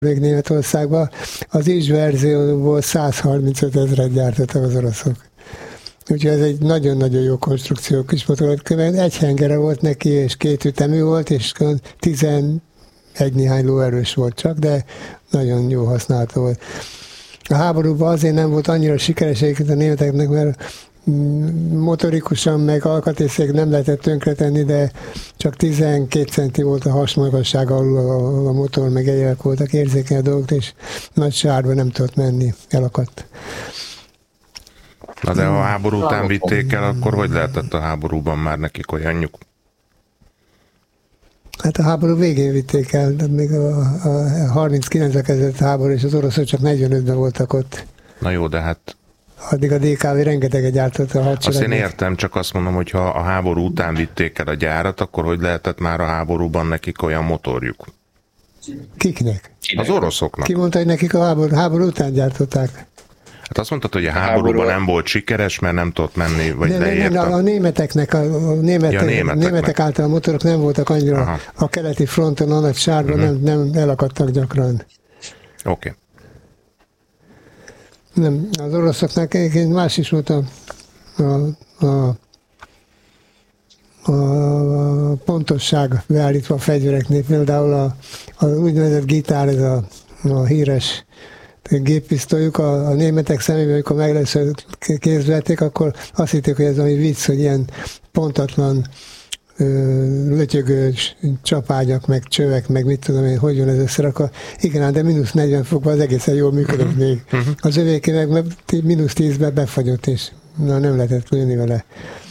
még Németországban, az is verzióból 135 000 gyártottak az oroszok. Úgyhogy ez egy nagyon-nagyon jó konstrukció kis motor. Egy hengere volt neki, és 2 ütemű volt, és 11 néhány lóerős volt csak, de nagyon jó használata volt. A háborúban azért nem volt annyira sikeres egyébként a németeknek, mert motorikusan meg alkatrészek nem lehetett tönkretenni, de csak 12 centi volt a hasmagassága alul a motor, meg egyébek voltak érzékeny a dolgok, és nagy sárba nem tudott menni, elakadt. Na de ha a háború után vitték el, akkor hogy lehetett a háborúban már nekik olyanjuk? Hát a háború végén vitték el, de még a 39-ben kezdett a háború, és az oroszok csak 45-ben voltak ott. Na jó, de hát... Addig a DKV rengeteget gyártott a hadseregnek. Azt én értem, csak azt mondom, hogy ha a háború után vitték el a gyárat, akkor hogy lehetett már a háborúban nekik olyan motorjuk? Kiknek? Az oroszoknak. Ki mondta, hogy nekik a háború után gyártották? Hát azt mondtad, hogy a háborúban nem volt sikeres, mert nem tudott menni, vagy leérte. A németeknek, németek által a motorok nem voltak annyira a keleti fronton, a nagy sárban nem elakadtak gyakran. Oké. Nem, az oroszoknak egyébként más is volt a pontosság beállítva a fegyvereknél. Például a úgynevezett gitár, ez a híres géppisztolyuk, a németek szemében, amikor megelőször kézbe vették, akkor azt hitték, hogy ez ami vicc, hogy ilyen pontatlan lötyögő csapágyak, meg csövek, meg mit tudom én, hogy jön ez összerakva. Igen, de mínusz 40 fokban az egészen jól működött még. Az övéké meg mínusz 10-ben befagyott, és nem lehetett jönni vele.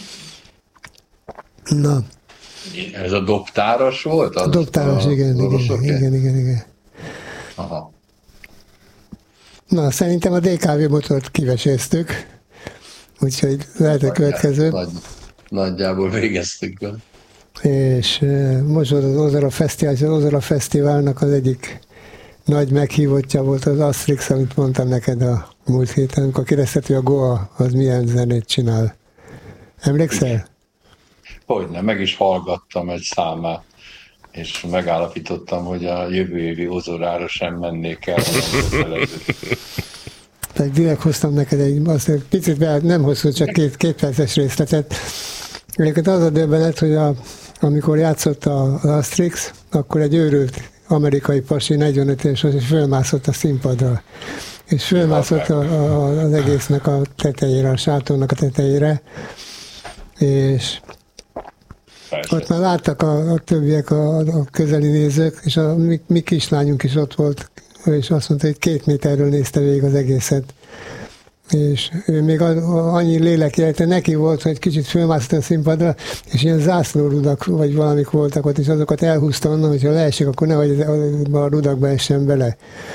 Na. Ez a dobtáros volt? A dobtáros, igen. Aha. Na, szerintem a DKV motort kiveséztük, úgyhogy lehet a következő. Nagyjából végeztük be. És most volt az Ozora Fesztivál, és az Ozora Fesztiválnak az egyik nagy meghívottja volt az Astrix, amit mondtam neked a múlt héten, amikor kérdezted, hogy a Goa az milyen zenét csinál. Emlékszel? Hogyne, meg is hallgattam egy számát, és megállapítottam, hogy a jövő évi Ozorára sem mennék el. Tehát direkt hoztam neked azt picit nem hosszú, csak két perces részletet. Egyébként az a döbbenet, hogy amikor játszott az Astrix, akkor egy őrült amerikai pasi, 45 éves, és fölmászott a színpadra. És fölmászott az egésznek a tetejére, a sátornak a tetejére, és persze. Ott már láttak a többiek, a közeli nézők, és a mi kislányunk is ott volt, és azt mondta, hogy 2 méterről nézte végig az egészet. És ő még annyi lélekjelete neki volt, hogy kicsit fölmászott a színpadra, és ilyen zászlórudak, vagy valamik voltak ott, és azokat elhúzta onnan, hogyha leesik, akkor nehogy a rudakba essen bele.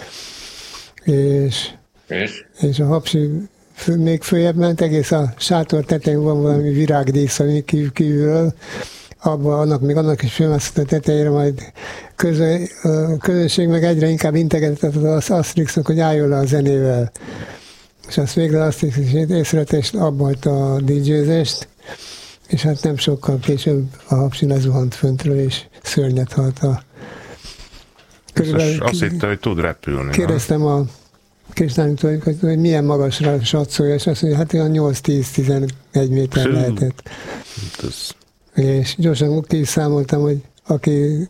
És a hapsi még följebb ment, egész a sátor tetején van valami virágdísz, ami kívülről, annak is fölmászott a tetejére, majd a közönség meg egyre inkább integetett az Astrixnak, hogy álljon le a zenével. És azt végre azt is észrevette, és abba hagyta a DJ-zést, és hát nem sokkal később a hapsi lezuhant föntről, és szörnyet halt a... Azt hitte, hogy tud repülni. Kérdeztem a kislánytól, hogy milyen magasra satszolja, és azt mondja, hát olyan 8-10-11 méter lehetett. És gyorsan kiszámoltam, hogy aki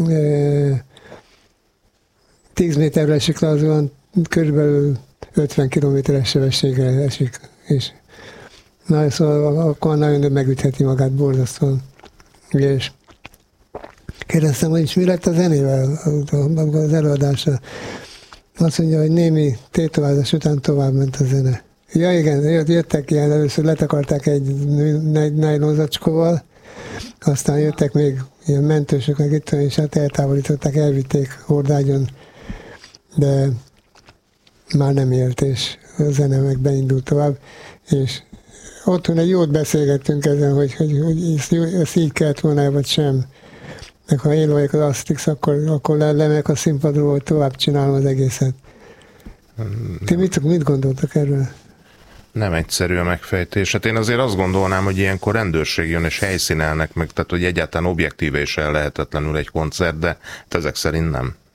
10 méterre esik le, az olyan körülbelül 50 kilométeres sebességgel esik. És na, szóval akkor nagyon megütheti magát borzasztóan. És kérdeztem, hogy is mi lett a zenével az előadásra. Azt mondja, hogy némi tétovázás után tovább ment a zene. Ja igen, jöttek ilyen, először letakarták egy nájlonzacskóval, aztán jöttek még ilyen mentősök, meg itt, és hát eltávolították, elvitték hordágyon, de már nem élt, és a zene meg beindult tovább, és otthon egy jót beszélgettünk ezen, hogy ezt így kellett volna, vagy sem. Meg ha én vagyok az Astrix, akkor lemegyek a színpadról, hogy tovább csinálom az egészet. Ti mit gondoltak erről? Nem egyszerű a megfejtés. Hát én azért azt gondolnám, hogy ilyenkor rendőrség jön és helyszínelnek meg, tehát hogy egyáltalán objektíve és ellehetetlenül egy koncert, de ezek szerint nem.